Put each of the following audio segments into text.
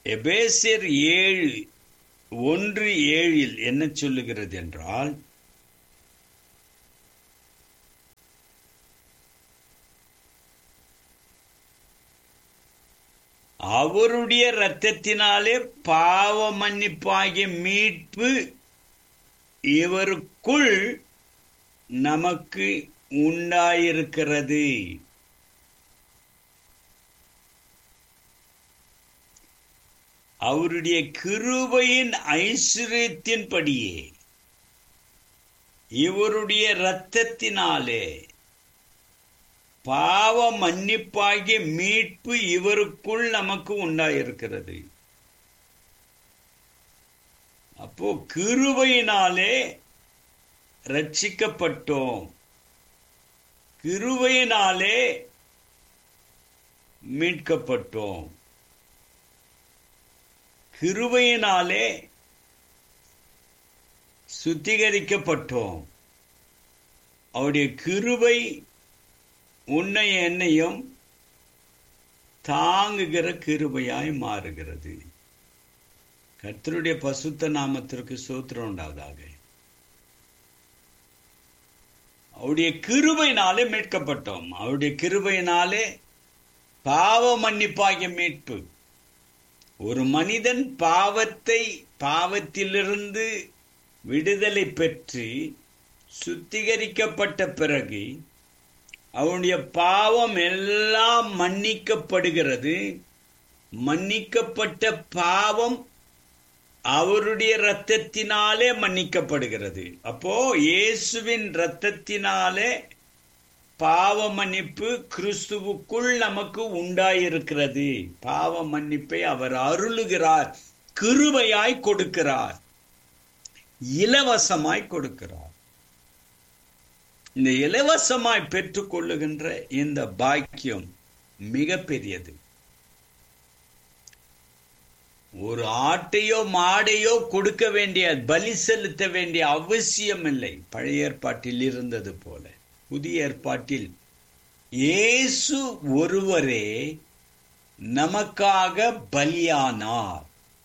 எபேசியர் 7:1-7 என்ன சொல்லுகிறது என்றால், அவருடைய இரத்தத்தினாலே பாவ மன்னிப்பாகிய மீட்பு இவருக்குள் நமக்கு உண்டாயிருக்கிறது. அவருடைய கிருபையின் ஐஸ்வரியத்தின்படியே இவருடைய இரத்தத்தினாலே பாவ மன்னிப்பாகிய மீட்பு இவருக்குள் நமக்கு உண்டாயிருக்கிறது. அப்போ கிருபையினாலே ரட்சிக்கப்பட்டோம், கிருபையினாலே மீட்கப்பட்டோம், கிருபையினாலே சுத்திகரிக்கப்பட்டோம். அவருடைய கிருபை உன்னை என்னையும் தாங்குகிற கிருபையாய் மாறுகிறது. கர்த்தருடைய பசுத்த நாமத்திற்கு ஸ்தோத்திரம் உண்டாவதாக. அவருடைய கிருபையினாலே மீட்கப்பட்டோம். அவருடைய கிருபையினாலே பாவ மன்னிப்பாகிய மீட்பு. ஒரு மனிதன் பாவத்திலிருந்து விடுதலை பெற்று சுத்திகரிக்கப்பட்ட பிறகு அவனுடைய பாவம் எல்லாம் மன்னிக்கப்படுகிறது. மன்னிக்கப்பட்ட பாவம் அவருடைய இரத்தத்தினாலே மன்னிக்கப்படுகிறது. அப்போ இயேசுவின் இரத்தத்தினாலே பாவ மன்னிப்பு கிறிஸ்துவுக்குள் நமக்கு உண்டாயிருக்கிறது. பாவ மன்னிப்பை அவர் அருளுகிறார், கிருபையாய் கொடுக்கிறார், இலவசமாய் கொடுக்கிறார். இந்த இலவசமாய் பெற்றுக் கொள்ளுகின்ற இந்த பாக்கியம் மிக பெரியது. ஒரு ஆட்டையோ மாடையோ கொடுக்க வேண்டிய, பலி செலுத்த வேண்டிய அவசியம் இல்லை. பழைய ஏற்பாட்டில் இருந்தது போல புதிய ஏற்பாட்டில் இயேசு ஒருவரே நமக்காக பலியானார்.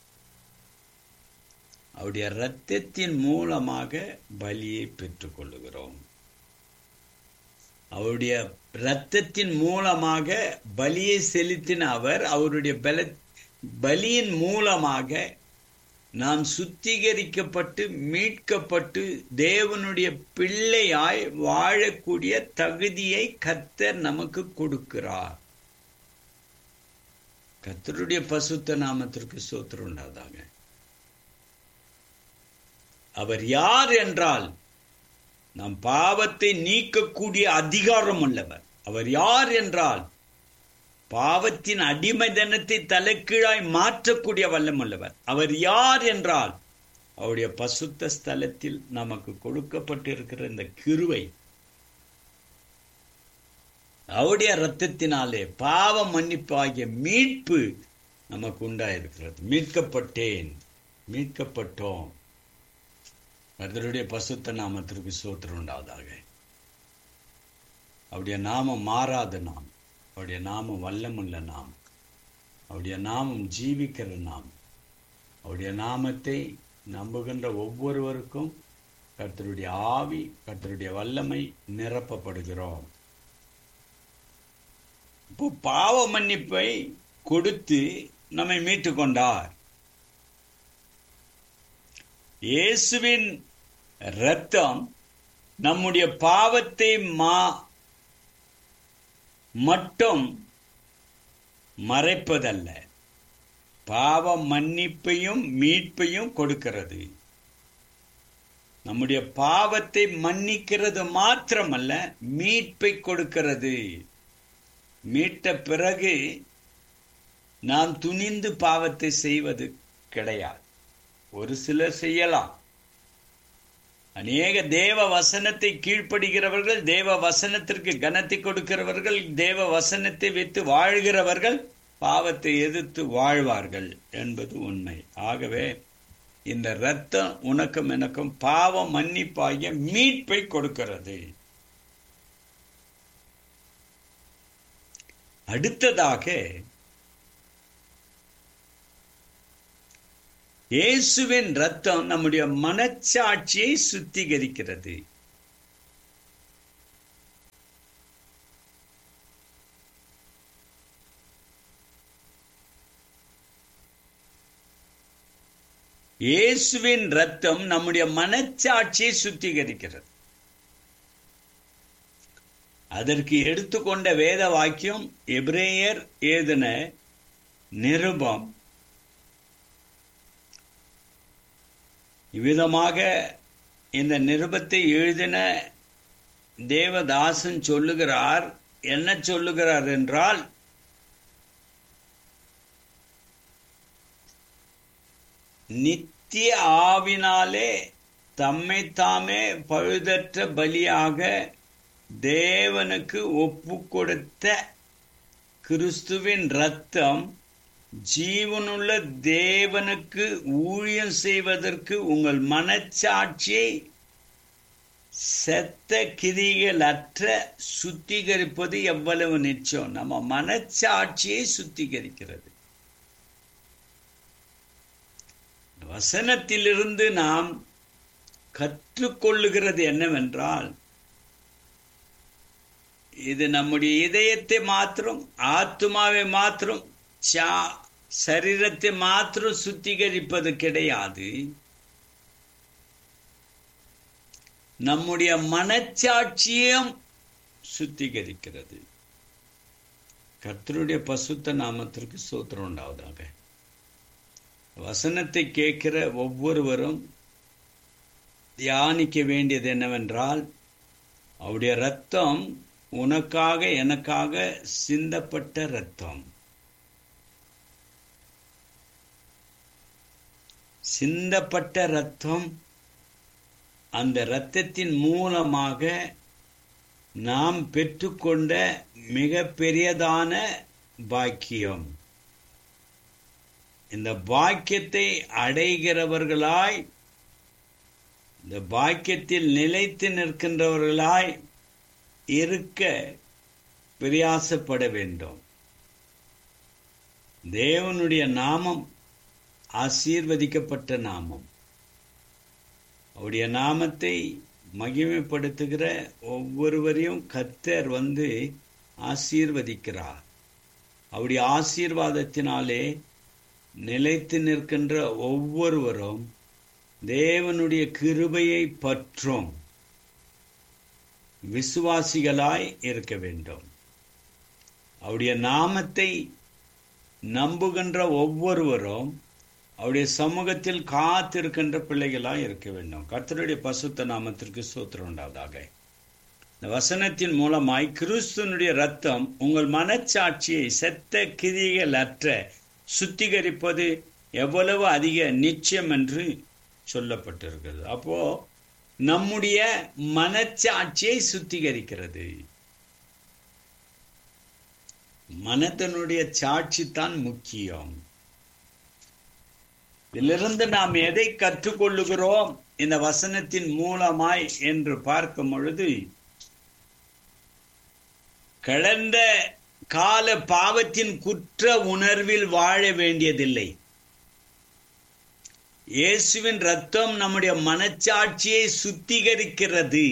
அவருடைய இரத்தத்தின் மூலமாக பலியை பெற்றுக் கொள்ளுகிறோம். அவருடைய இரத்தத்தின் மூலமாக பலியை செலுத்தின அவர், அவருடைய பலியின் மூலமாக நாம் சுத்திகரிக்கப்பட்டு மீட்கப்பட்டு தேவனுடைய பிள்ளையாய் வாழக்கூடிய தகுதியை கர்த்தர் நமக்கு கொடுக்கிறார். கர்த்தருடைய பசுத்த நாமத்திற்கு ஸ்தோத்திரம் உண்டாவதாக. அவர் யார் என்றால், நம் பாவத்தை நீக்கக்கூடிய அதிகாரம் உள்ளவர். அவர் யார் என்றால், பாவத்தின் அடிமைத்தனத்தை தலைகீழாய் மாற்றக்கூடிய வல்லம் உள்ளவர். அவர் யார் என்றால், அவருடைய பசுத்த ஸ்தலத்தில் நமக்கு கொடுக்கப்பட்டிருக்கிற இந்த கிருபை, அவருடைய இரத்தத்தினாலே பாவ மன்னிப்பாகிய மீட்பு நமக்கு உண்டாயிருக்கிறது. மீட்கப்பட்டேன், மீட்கப்பட்டோம். கர்த்தருடைய பசுத்த நாமத்திற்கு ஸ்தோத்திரம் உண்டாவதாக. அவருடைய நாமம் மாறாத நாமம், அவருடைய நாமம் வல்லமுள்ள நாமம், அவருடைய நாமம் ஜீவிக்கிற நாமம். அவருடைய நாமத்தை நம்புகின்ற ஒவ்வொருவருக்கும் கர்த்தருடைய ஆவி, கர்த்தருடைய வல்லமை நிரப்பப்படுகிறோம். இப்போ பாவ மன்னிப்பை கொடுத்து நம்மை மீட்டு கொண்டார். இயேசுவின் இரத்தம் நம்முடைய பாவத்தை மட்டும் மறைப்பதல்ல, பாவ மன்னிப்பையும் மீட்பையும் கொடுக்கிறது. நம்முடைய பாவத்தை மன்னிக்கிறது மாத்திரமல்ல, மீட்பை கொடுக்கிறது. மீட்ட பிறகு நாம் துணிந்து பாவத்தை செய்வது கிடையாது. ஒரு சிலர் செய்யலாம். அநேக தேவ வசனத்தை கீழ்ப்படுகிறவர்கள், தேவ வசனத்திற்கு கனத்தை கொடுக்கிறவர்கள், தேவ வசனத்தை வைத்து வாழ்கிறவர்கள் பாவத்தை எதிர்த்து வாழ்வார்கள் என்பது உண்மை. ஆகவே இந்த இரத்தம் உனக்கும் எனக்கும் பாவ மன்னிப்பாகிய மீட்பை கொடுக்கிறது. அடுத்ததாக இயேசுவின் இரத்தம் நம்முடைய மனச்சாட்சியை சுத்திகரிக்கிறது. இயேசுவின் இரத்தம் நம்முடைய மனச்சாட்சியை சுத்திகரிக்கிறது. அதற்கு எடுத்துக்கொண்ட வேத வாக்கியம் எபிரேயர் எழுதின நிருபம். இவ்விதமாக இந்த நிருபத்தை எழுதின தேவதாசன் சொல்லுகிறார். என்ன சொல்லுகிறார் என்றால், நித்திய ஆவினாலே தம்மை தாமே பழுதற்ற பலியாக தேவனுக்கு ஒப்பு கொடுத்த கிறிஸ்துவின் இரத்தம் ஜீவனுள்ள தேவனுக்கு ஊழியம் செய்வதற்கு உங்கள் மனச்சாட்சியை செத்த கிரிகள் அற்ற சுத்திகரிப்பது எவ்வளவு நிச்சயம். நம்ம மனச்சாட்சியை சுத்திகரிக்கிறது. வசனத்திலிருந்து நாம் கற்றுக்கொள்ளுகிறது என்னவென்றால், இது நம்முடைய இதயத்தை மாத்திரம், ஆத்மாவை மாத்திரம், சரீரத்தை மாத்திரம் சுத்திகரிப்பது கிடையாது. நம்முடைய மனச்சாட்சியும் சுத்திகரிக்கிறது. கர்த்தருடைய பசுத்த நாமத்திற்கு ஸ்தோத்திரம் உண்டாவதாக. வசனத்தை கேட்கிற ஒவ்வொருவரும் தியானிக்க வேண்டியது என்னவென்றால், அவருடைய இரத்தம் உனக்காக எனக்காக சிந்தப்பட்ட இரத்தம். சிந்தப்பட்ட இரத்தம், அந்த இரத்தத்தின் மூலமாக நாம் பெற்றுக்கொண்ட மிக பெரியதான பாக்கியம். இந்த பாக்கியத்தை அடைகிறவர்களாய், இந்த பாக்கியத்தில் நிலைத்து நிற்கின்றவர்களாய் இருக்க பிரயாசப்பட வேண்டும். தேவனுடைய நாமம் ஆசீர்வதிக்கப்பட்ட நாமம். அவருடைய நாமத்தை மகிமைப்படுத்துகிற ஒவ்வொருவரையும் கர்த்தர் ஆசீர்வதிக்கிறார். அவருடைய ஆசீர்வாதத்தினாலே நிலைத்து நிற்கின்ற ஒவ்வொருவரும் தேவனுடைய கிருபையை பற்றும் விசுவாசிகளாய் இருக்க வேண்டும். அவருடைய நாமத்தை நம்புகின்ற ஒவ்வொருவரும் அவருடைய சமூகத்தில் காத்திருக்கின்ற பிள்ளைகளாய் இருக்க வேண்டும். கர்த்தருடைய பசுத்த நாமத்திற்கு ஸ்தோத்திரம் உண்டாவதாக. இந்த வசனத்தின் மூலமாய் கிறிஸ்துவனுடைய இரத்தம் உங்கள் மனச்சாட்சியை செத்த கிரிகள் அற்ற சுத்திகரிப்பது எவ்வளவு அதிக நிச்சயம் என்று சொல்லப்பட்டிருக்கிறது. அப்போ நம்முடைய மனச்சாட்சியை சுத்திகரிக்கிறது. மனத்தினுடைய சாட்சி தான் முக்கியம். இதிலிருந்து நாம் எதை கற்றுக்கொள்ளுகிறோம் இந்த வசனத்தின் மூலமாய் என்று பார்க்கும் பொழுது, கடந்த கால பாவத்தின் குற்ற உணர்வில் வாழ வேண்டியதில்லை. இயேசுவின் இரத்தம் நம்முடைய மனச்சாட்சியை சுத்திகரிக்கிறது.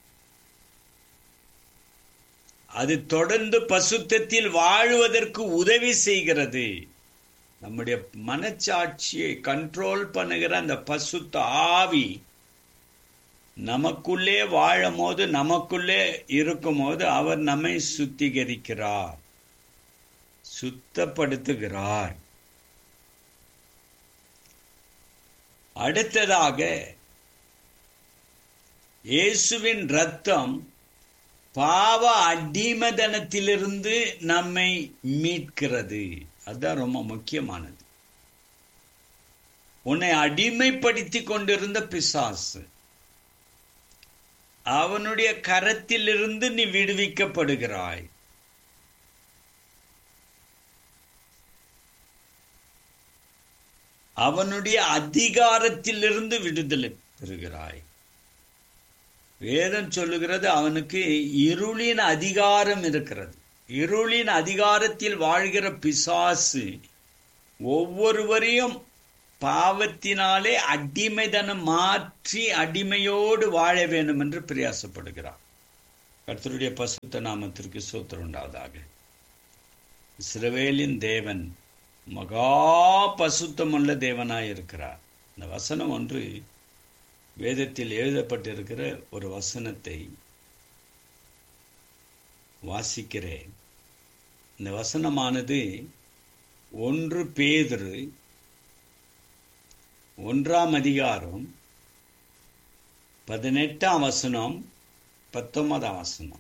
அது தொடர்ந்து பசுத்தத்தில் வாழுவதற்கு உதவி செய்கிறது. நம்முடைய மனச்சாட்சியை கண்ட்ரோல் பண்ணுகிற அந்த பசுத்த ஆவி நமக்குள்ளே வாழும் போது, நமக்குள்ளே இருக்கும் போது அவர் நம்மை சுத்திகரிக்கிறார், சுத்தப்படுத்துகிறார். அடுத்ததாக, இயேசுவின் இரத்தம் பாவ அடிமதனத்திலிருந்து நம்மை மீட்கிறது. அதுதான் ரொம்ப முக்கியமானது. உன்னை அடிமைப்படுத்தி கொண்டிருந்த பிசாசு, அவனுடைய கரத்திலிருந்து நீ விடுவிக்கப்படுகிறாய். அவனுடைய அதிகாரத்திலிருந்து விடுதலை பெறுகிறாய். வேதம் சொல்லுகிறது, அவனுக்கு இருளின் அதிகாரம் இருக்கிறது. இருளின் அதிகாரத்தில் வாழ்கிற பிசாசு ஒவ்வொருவரையும் பாவத்தினாலே அடிமைதனம் மாற்றி அடிமையோடு வாழ வேண்டும் என்று பிரயாசப்படுகிறார். கர்த்தருடைய பரிசுத்த நாமத்திற்கு ஸ்தோத்திரம் உண்டாவதாக. இஸ்ரவேலின் தேவன் மகா பரிசுத்தமுள்ள தேவனாய் இருக்கிறார். இந்த வசனம் ஒன்று வேதத்தில் எழுதப்பட்டிருக்கிற ஒரு வசனத்தை வாசிக்கிறேன். இந்த வசனமானது 1 பேதுரு 1ஆம் அதிகாரம் 18ஆம் வசனம் 19ஆம் வசனம்.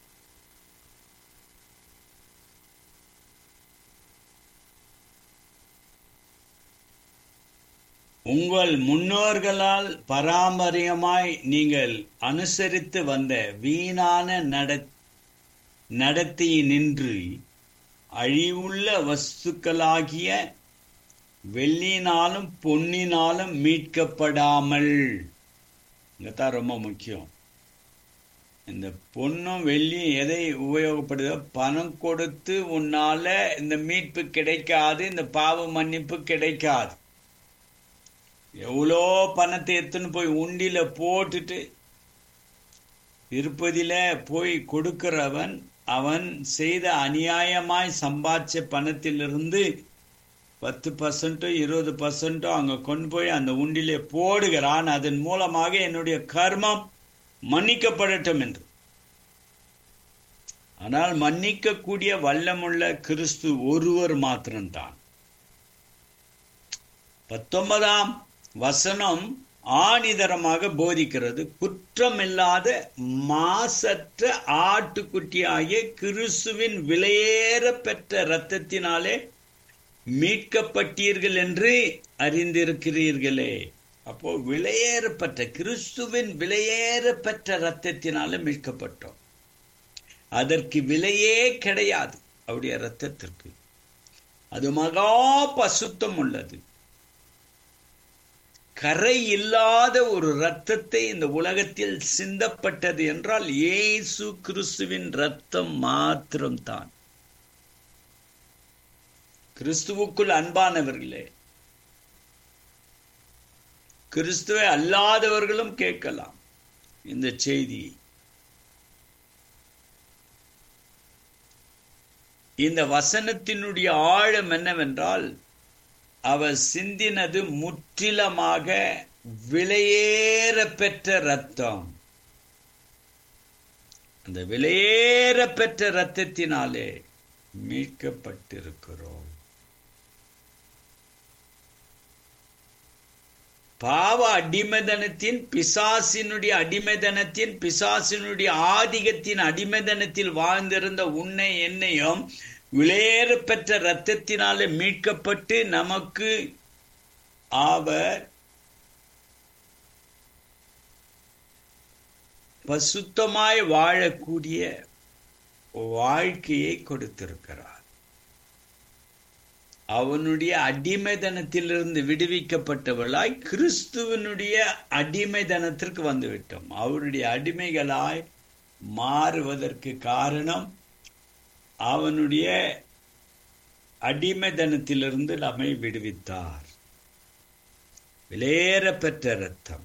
உங்கள் முன்னோர்களால் பாரம்பரியமாய் நீங்கள் அனுசரித்து வந்த வீணான நடத்தையினின்று அழிவுள்ள வஸ்துக்களாகிய வெள்ளினாலும் பொன்னினாலும் மீட்கப்படாமல், இங்கதான் ரொம்ப முக்கியம். இந்த பொன்னும் வெள்ளியும் எதை உபயோகப்படுதோ, பணம் கொடுத்து உன்னால இந்த மீட்பு கிடைக்காது, இந்த பாவ மன்னிப்பு கிடைக்காது. எவ்வளோ பணத்தை எடுத்துன்னு போய் உண்டியில போட்டுட்டு திருப்பதியில போய் கொடுக்கிறவன் அவன் செய்த அநியாயமாய் சம்பாதிச்ச பணத்திலிருந்து 10% 20% அங்க கொண்டு போய் அந்த உண்டிலே போடுகிறான். அதன் மூலமாக என்னுடைய கர்மம் மன்னிக்கப்படட்டும் என்று. ஆனால் மன்னிக்கக்கூடிய வல்லமுள்ள கிறிஸ்து ஒருவர் மாத்திரம்தான். 19ஆம் வசனம் ஆணிதரமாக போதிக்கிறது. குற்றமில்லாத மாசற்ற ஆட்டுக்குட்டியாகிய கிறிஸ்துவின் விலையேற பெற்ற இரத்தத்தினாலே மீட்கப்பட்டீர்கள் என்று அறிந்திருக்கிறீர்களே. அப்போ விலையேறப்பட்ட கிறிஸ்துவின் விலையேற பெற்ற இரத்தத்தினால மீட்கப்பட்டோம். அதற்கு விலையே கிடையாது அவருடைய இரத்தத்திற்கு. அது மகா பசுத்தம் உள்ளது. கரை இல்லாத ஒரு இரத்தத்தை இந்த உலகத்தில் சிந்தப்பட்டது என்றால் இயேசு கிறிஸ்துவின் இரத்தம் மாத்திரம்தான். கிறிஸ்துவுக்குள் அன்பானவர்களே, கிறிஸ்துவை அல்லாதவர்களும் கேட்கலாம் இந்த செய்தியை. இந்த வசனத்தினுடைய ஆழம் என்னவென்றால், அவர் சிந்தினது முற்றிலுமாக விலையேற பெற்ற இரத்தம். அந்த விலையேற பெற்ற இரத்தத்தினாலே மீட்கப்பட்டிருக்கிறோம். பாவ அடிமைதனத்தின், பிசாசினுடைய அடிமைதனத்தின், பிசாசினுடைய ஆதிக்கத்தின் அடிமைதனத்தில் வாழ்ந்திருந்த உன்னை என்னையும் விலையேற பெற்ற இரத்தத்தினாலே மீட்கப்பட்டு நமக்கு அவர் பசுத்தமாய் வாழக்கூடிய வாழ்க்கையை கொடுத்திருக்கிறார். அவனுடைய அடிமைதனத்திலிருந்து விடுவிக்கப்பட்டவர்களாய் கிறிஸ்துவனுடைய அடிமைதனத்திற்கு வந்துவிட்டோம். அவருடைய அடிமைகளாய் மாறுவதற்கு காரணம் அவனுடைய அடிமைதனத்திலிருந்து நம்மை விடுவித்தார். விலையேற பெற்ற இரத்தம்.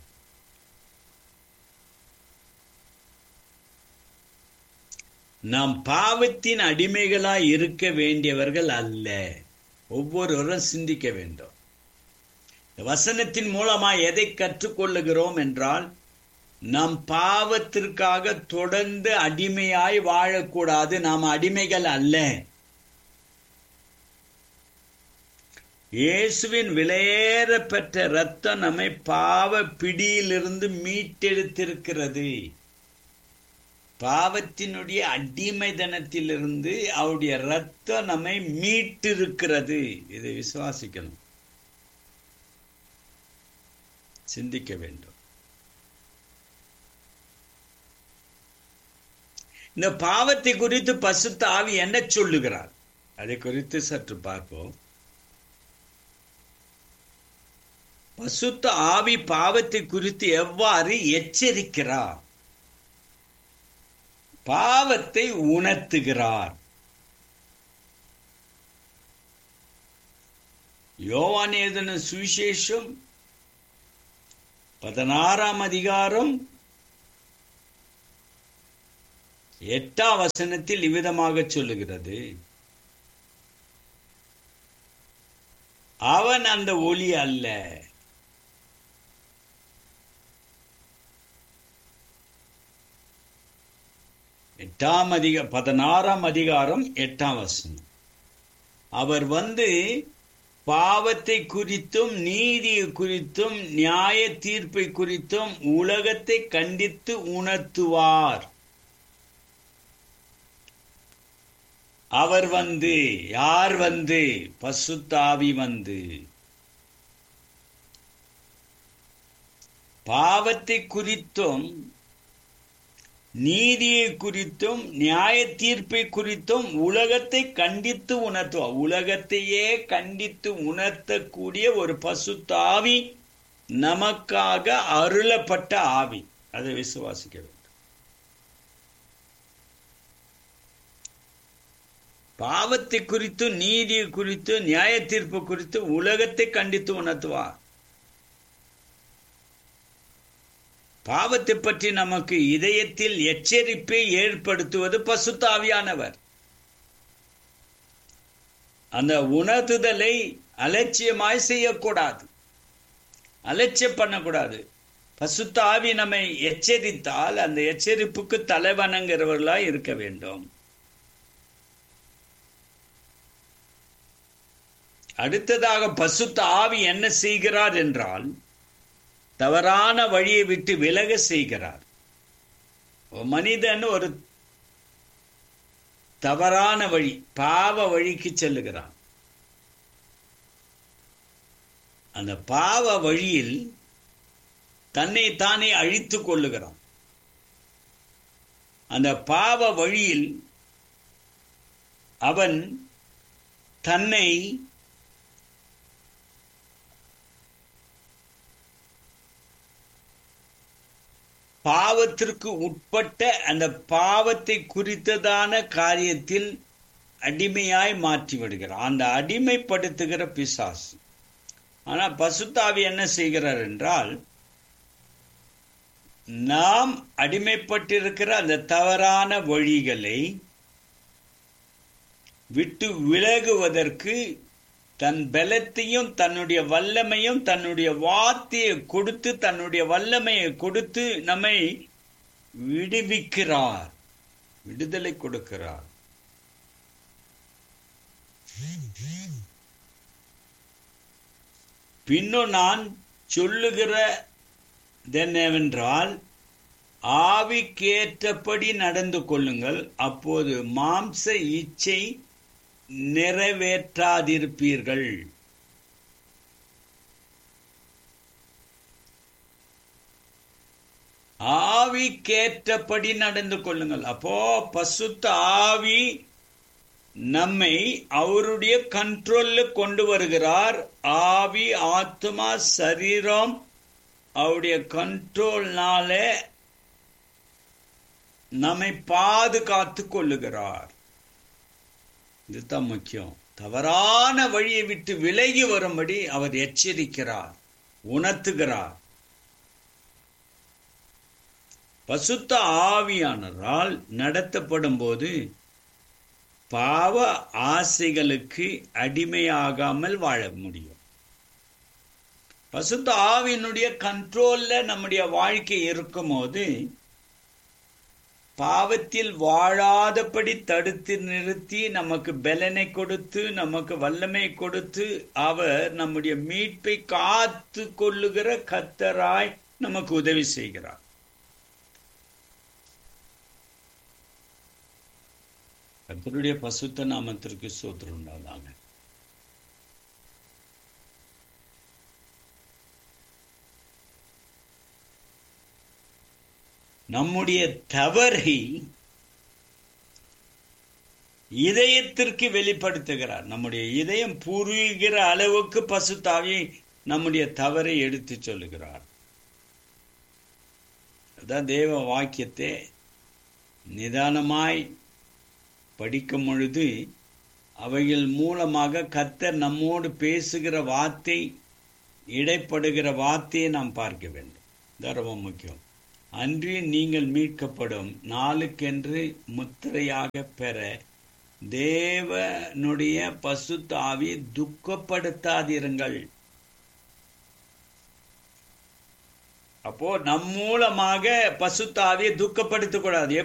நாம் பாவத்தின் அடிமைகளாய் இருக்க வேண்டியவர்கள் அல்ல. ஒவ்வொருவரும் சிந்திக்க வேண்டும். வசனத்தின் மூலமாய் எதை கற்றுக்கொள்ளுகிறோம் என்றால், நாம் பாவத்திற்காக தொடர்ந்து அடிமையாய் வாழக்கூடாது. நாம் அடிமைகள் அல்ல. இயேசுவின் விலையேற பெற்ற இரத்தம் நம்மை பாவ பிடியிலிருந்து மீட்டெடுத்திருக்கிறது. பாவத்தினுடைய அடிமைதனத்திலிருந்து அவருடைய இரத்தம் நம்மை மீட்டிருக்கிறது. இதை விசுவாசிக்கணும், சிந்திக்க வேண்டும். இந்த பாவத்தை குறித்து பரிசுத்த ஆவி என்ன சொல்லுகிறார், அதை குறித்து சற்று பார்ப்போம். பரிசுத்த ஆவி பாவத்தை குறித்து எவ்வாறு எச்சரிக்கிறார், பாவத்தை உணர்த்துகிறார். யோவான் எழுதின சுவிசேஷம் 16 அதிகாரம் 8 இவ்விதமாக சொல்லுகிறது, அவன் அந்த ஒளி அல்ல, எட்டாம் 16 அதிகாரம் 8 அவர் வந்து பாவத்தை குறித்தும் நீதியை குறித்தும் நியாய தீர்ப்பை குறித்தும் உலகத்தை கண்டித்து உணர்த்துவார். அவர் வந்து, யார் வந்து? பரிசுத்த ஆவி வந்து பாவத்தை குறித்தும் நீதியை குறித்தும் நியாய தீர்ப்பை குறித்தும் உலகத்தை கண்டித்து உணர்த்துவார். உலகத்தையே கண்டித்து உணர்த்தக்கூடிய ஒரு பரிசுத்த ஆவி நமக்காக அருளப்பட்ட ஆவி. அதை விசுவாசிக்க வேண்டும். பாவத்தை குறித்து நீதியை குறித்து நியாய தீர்ப்பு குறித்து உலகத்தை கண்டித்து உணர்த்துவார். பாவத்தை பற்றி நமக்கு இதயத்தில் எச்சரிப்பை ஏற்படுத்துவது பரிசுத்த ஆவியானவர். அந்த உணர்த்துதலை அலட்சியமாய் செய்யக்கூடாது, அலட்சியம் பண்ணக்கூடாது. பரிசுத்த ஆவி நம்மை எச்சரித்தால் அந்த எச்சரிப்புக்கு தலைவணங்குகிறவர்களாய் இருக்க வேண்டும். அடுத்ததாக பரிசுத்த ஆவி என்ன செய்கிறார் என்றால், தவறான வழியை விட்டு விலக செய்கிறார். மனிதன் ஒரு தவறான வழி, பாவ வழிக்கு செல்லுகிறான். அந்த பாவ வழியில் தன்னை தானே அழித்துக் கொள்ளுகிறான். அந்த பாவ வழியில் அவன் தன்னை பாவத்திற்கு உட்பட்ட அந்த பாவத்தை குறித்ததான காரியத்தில் அடிமையாய் மாற்றி விடுகிறார். அந்த அடிமைப்படுத்துகிற பிசாசு. ஆனால் பரிசுத்த ஆவி என்ன செய்கிறார் என்றால், நாம் அடிமைப்பட்டிருக்கிற அந்த தவறான வழிகளை விட்டு விலகுவதற்கு தன் பலத்தையும் தன்னுடைய வல்லமையும் தன்னுடைய வார்த்தையை கொடுத்து தன்னுடைய வல்லமையை கொடுத்து நம்மை விடுவிக்கிறார், விடுதலை கொடுக்கிறார். பின்னும் நான் சொல்லுகிறதென்னவென்றால், ஆவிக்கேற்றபடி நடந்து கொள்ளுங்கள், அப்போது மாம்ச இச்சை நிறைவேற்றாதிருப்பீர்கள். ஆவிக்கேற்றபடி நடந்து கொள்ளுங்கள். அப்போ பரிசுத்த ஆவி நம்மை அவருடைய கண்ட்ரோல்ல கொண்டு வருகிறார். ஆவி, ஆத்மா, சரீரம் அவருடைய கண்ட்ரோல்னால நம்மை பாதுகாத்து கொள்ளுகிறார். இதுதான் முக்கியம். தவறான வழியை விட்டு விலகி வரும்படி அவர் எச்சரிக்கிறார், உணர்த்துகிறார். பரிசுத்த ஆவியானவரால் நடத்தப்படும் போது பாவ ஆசைகளுக்கு அடிமையாகாமல் வாழ முடியும். பரிசுத்த ஆவியினுடைய கண்ட்ரோல்ல நம்முடைய வாழ்க்கை இருக்கும் போது பாவத்தில் வாழாதபடி தடுத்து நிறுத்தி நமக்கு பலனை கொடுத்து நமக்கு வல்லமை கொடுத்து அவர் நம்முடைய மீட்பை காத்து கொள்ளுகிற கர்த்தராய் நமக்கு உதவி செய்கிறார். கர்த்தருடைய பரிசுத்த நாமத்திற்கு ஸ்தோத்திரம் உண்டாவதாக. நம்முடைய தவறை இதயத்திற்கு வெளிப்படுத்துகிறார். நம்முடைய இதயம் பூர்வீகிற அளவுக்கு பரிசுத்த ஆவி நம்முடைய தவறை எடுத்து சொல்லுகிறார். அதான் தேவ வாக்கியத்தை நிதானமாய் படிக்கும் பொழுது அவைகள் மூலமாக கர்த்தர் நம்மோடு பேசுகிற வார்த்தை, இடைப்படுகிற வார்த்தையை நாம் பார்க்க வேண்டும். இது ரொம்ப முக்கியம். அன்றி நீங்கள் மீட்கப்படும் நாளுக்கென்று முத்திரையாக பெற தேவனுடைய பசுத்த ஆவியை துக்கப்படுத்தாதிருங்கள். அப்போ நம் மூலமாக பசுத்த ஆவியை துக்கப்படுத்தக்கூடாது.